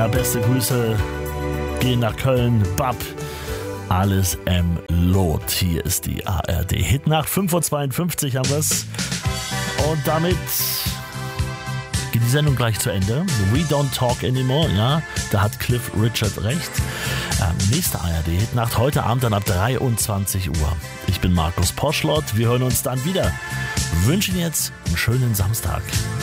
beste Grüße gehen nach Köln. Bab, alles Lot. Hier ist die ARD Hitnacht. 5:52 Uhr haben wir es. Und damit geht die Sendung gleich zu Ende. We don't talk anymore. Ja, da hat Cliff Richard recht. Nächste ARD Hitnacht heute Abend dann ab 23 Uhr. Ich bin Markus Poschlott. Wir hören uns dann wieder. Wünschen jetzt einen schönen Samstag.